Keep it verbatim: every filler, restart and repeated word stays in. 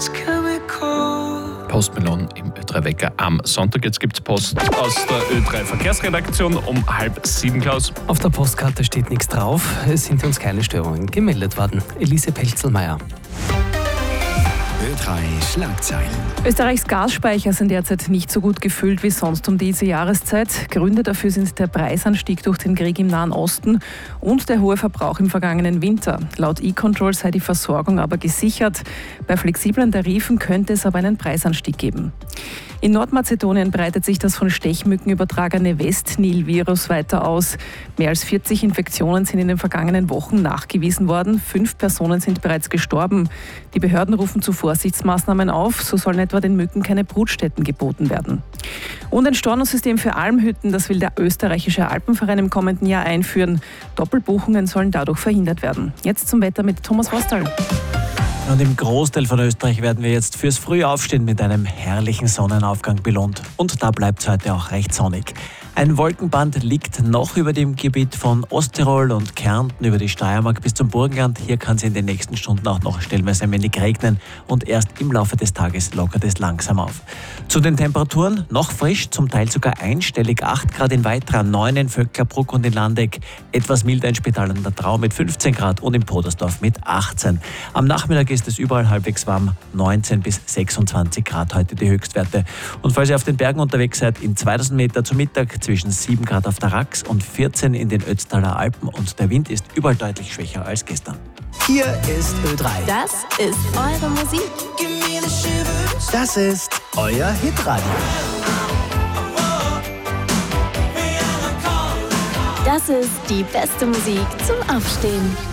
Post Malone im Ö drei Wecker am Sonntag. Jetzt gibt es Post aus der Ö drei Verkehrsredaktion um halb sieben, Klaus. Auf der Postkarte steht nichts drauf. Es sind uns keine Störungen gemeldet worden. Elise Pelzelmeier. Ö drei Schlagzeilen. Österreichs Gasspeicher sind derzeit nicht so gut gefüllt wie sonst um diese Jahreszeit. Gründe dafür sind der Preisanstieg durch den Krieg im Nahen Osten und der hohe Verbrauch im vergangenen Winter. Laut E-Control sei die Versorgung aber gesichert. Bei flexiblen Tarifen könnte es aber einen Preisanstieg geben. In Nordmazedonien breitet sich das von Stechmücken übertragene West-Nil-Virus weiter aus. Mehr als vierzig Infektionen sind in den vergangenen Wochen nachgewiesen worden. Fünf Personen sind bereits gestorben. Die Behörden rufen zu Vorsichtsmaßnahmen auf. So sollen etwa den Mücken keine Brutstätten geboten werden. Und ein Stornosystem für Almhütten, das will der österreichische Alpenverein im kommenden Jahr einführen. Doppelbuchungen sollen dadurch verhindert werden. Jetzt zum Wetter mit Thomas Rostal. Und im Großteil von Österreich werden wir jetzt fürs frühe Aufstehen mit einem herrlichen Sonnenaufgang belohnt. Und da bleibt es heute auch recht sonnig. Ein Wolkenband liegt noch über dem Gebiet von Osttirol und Kärnten über die Steiermark bis zum Burgenland. Hier kann es in den nächsten Stunden auch noch stellenweise ein wenig regnen und erst im Laufe des Tages lockert es langsam auf. Zu den Temperaturen noch frisch, zum Teil sogar einstellig, acht Grad in Weitra, neun in Vöcklerbruck und in Landeck, etwas milder in Spital an der Trau mit fünfzehn Grad und in Podersdorf mit achtzehn. Am Nachmittag ist es überall halbwegs warm, neunzehn bis sechsundzwanzig Grad heute die Höchstwerte. Und falls ihr auf den Bergen unterwegs seid, in zweitausend Meter zu Mittag zwischen sieben Grad auf der Rax und vierzehn in den Ötztaler Alpen und der Wind ist überall deutlich schwächer als gestern. Hier ist Ö drei. Das ist eure Musik. Das ist euer Hitradio. Das ist die beste Musik zum Aufstehen.